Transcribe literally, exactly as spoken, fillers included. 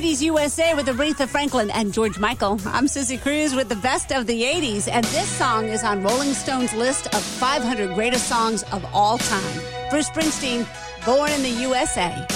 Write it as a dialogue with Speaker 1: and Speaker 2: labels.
Speaker 1: eighties U S A with Aretha Franklin and George Michael. I'm Sissy Cruz with the best of the eighties, and this song is on Rolling Stone's list of five hundred greatest songs of all time. Bruce Springsteen, Born in the U S A.